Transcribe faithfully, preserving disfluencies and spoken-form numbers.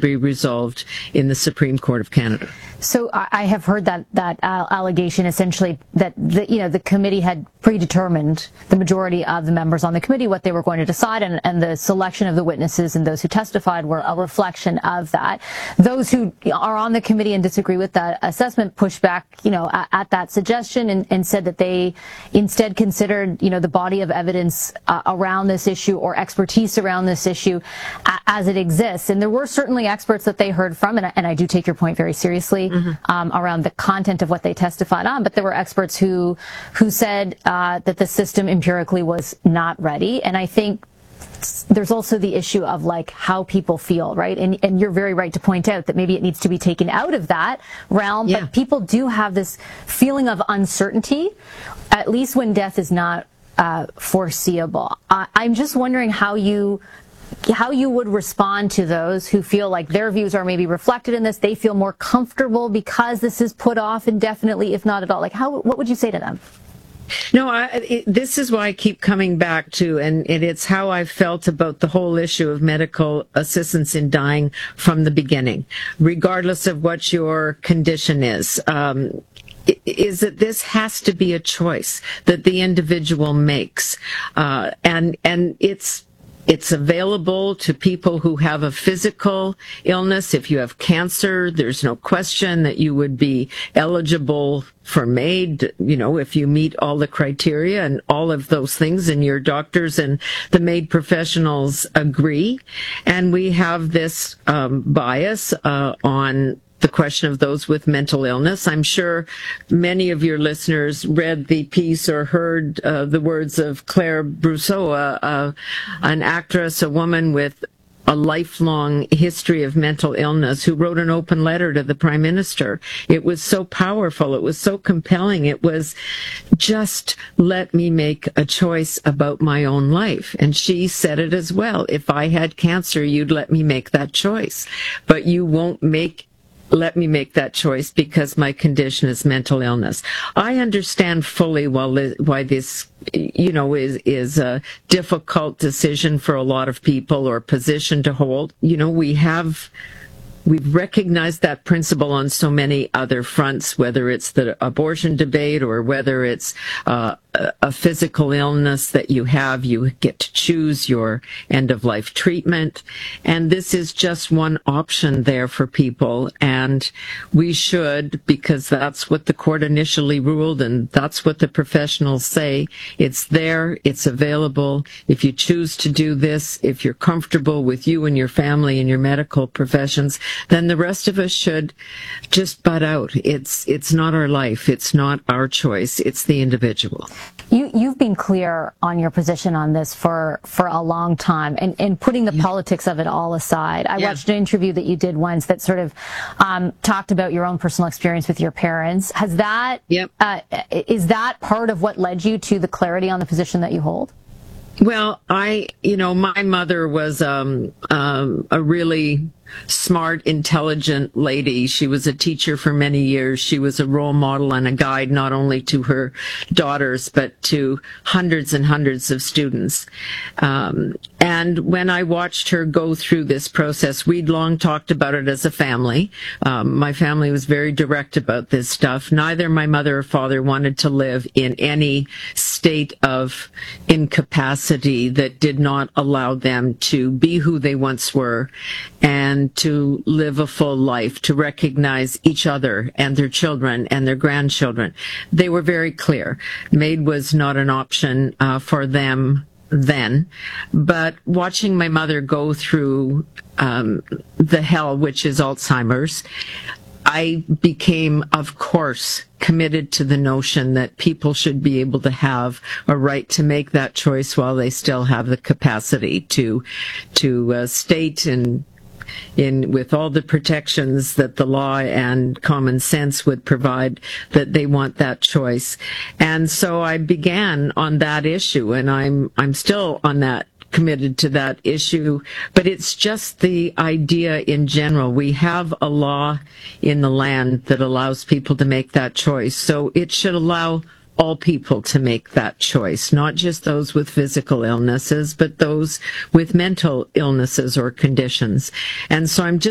be resolved in the Supreme Court of Canada. So I have heard that that allegation essentially that the, you know the committee had predetermined, the majority of the members on the committee, what they were going to decide, and, and the selection of the witnesses and those who testified were a reflection of that. Those who are on the committee and disagree with that assessment pushed back, you know, at, at that suggestion and, and said that they instead considered, you know, the body of evidence uh, around this issue or expertise around this issue uh, as it exists. And there were certainly experts that they heard from, and I, and I do take your point very seriously. Mm-hmm. um, around the content of what they testified on, but there were experts who who said uh, that the system empirically was not ready. And I think there's also the issue of like how people feel, right? And and you're very right to point out that maybe it needs to be taken out of that realm, yeah. But people do have this feeling of uncertainty, at least when death is not uh, foreseeable. Uh, I'm just wondering how you how you would respond to those who feel like their views are maybe reflected in this. They feel more comfortable because this is put off indefinitely, if not at all. Like, how, what would you say to them? No, I, it, this is why I keep coming back to, and it, it's how I felt about the whole issue of medical assistance in dying from the beginning, regardless of what your condition is. Um, is that this has to be a choice that the individual makes, uh, and and it's. It's available to people who have a physical illness. If you have cancer, there's no question that you would be eligible for MAID, you know, if you meet all the criteria and all of those things, and your doctors and the MAID professionals agree. And we have this um, bias uh, on the question of those with mental illness. I'm sure many of your listeners read the piece or heard uh, the words of Claire Brousseau, uh, uh, an actress, a woman with a lifelong history of mental illness, who wrote an open letter to the Prime Minister. It was so powerful. It was so compelling. It was just, let me make a choice about my own life. And she said it as well. If I had cancer, you'd let me make that choice. But you won't make let me make that choice because my condition is mental illness. I understand fully why, why this, you know, is, is a difficult decision for a lot of people or position to hold. You know, we have, we've recognized that principle on so many other fronts, whether it's the abortion debate or whether it's uh, a physical illness that you have. You get to choose your end-of-life treatment. And this is just one option there for people. And we should, because that's what the court initially ruled, and that's what the professionals say. It's there. It's available. If you choose to do this, if you're comfortable with you and your family and your medical professions, then the rest of us should just butt out. It's it's not our life. It's not our choice. It's the individual. You, you've been clear on your position on this for, for a long time, and, and putting the yeah. politics of it all aside. I yeah. watched an interview that you did once that sort of um, talked about your own personal experience with your parents. Has that, yep. uh, is that part of what led you to the clarity on the position that you hold? Well, I, you know, my mother was um, um, a really smart, intelligent lady. She was a teacher for many years. She was a role model and a guide not only to her daughters, but to hundreds and hundreds of students. Um, and when I watched her go through this process, we'd long talked about it as a family. Um, my family was very direct about this stuff. Neither my mother or father wanted to live in any state of incapacity that did not allow them to be who they once were and to live a full life, to recognize each other and their children and their grandchildren. They were very clear. MAID was not an option uh, for them then. But watching my mother go through um, the hell, which is Alzheimer's, I became, of course, committed to the notion that people should be able to have a right to make that choice while they still have the capacity to to uh, state and in with all the protections that the law and common sense would provide, that they want that choice. And so I began on that issue, and I'm I'm still on that, committed to that issue. But it's just the idea in general. We have a law in the land that allows people to make that choice, so it should allow all people to make that choice, not just those with physical illnesses, but those with mental illnesses or conditions. And so I'm just